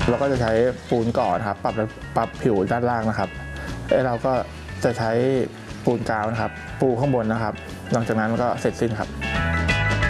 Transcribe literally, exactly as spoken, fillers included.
เราก็จะใช้ปูนก่อนครับปรับปรับผิวด้านล่างนะครับแล้วเราก็จะใช้ปูนกาวนะครับปูข้างบนนะครับหลังจากนั้นก็เสร็จสิ้นครับ